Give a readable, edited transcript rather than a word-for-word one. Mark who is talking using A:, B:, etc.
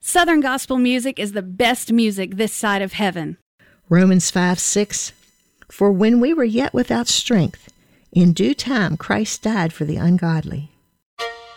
A: Southern gospel music is the best music this side of heaven.
B: Romans 5:6. For when we were yet without strength, in due time Christ died for the ungodly.